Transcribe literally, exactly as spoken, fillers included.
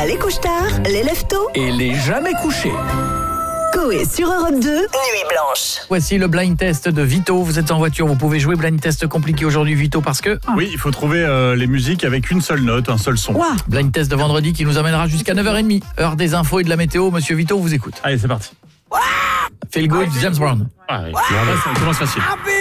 Les couches tard, les lève tôt et les jamais couchés. Coé sur Europe deux, Nuit blanche. Voici le blind test de Vito. Vous êtes en voiture, vous pouvez jouer. Blind test compliqué aujourd'hui, Vito, parce que... Oui, il faut trouver euh, les musiques avec une seule note, un seul son. Wow. Blind test de vendredi qui nous amènera jusqu'à neuf heures trente. Heure des infos et de la météo. Monsieur Vito, on vous écoute. Allez, c'est parti. Feel good, James Brown. Ah, oui. Voilà, ça commence facile.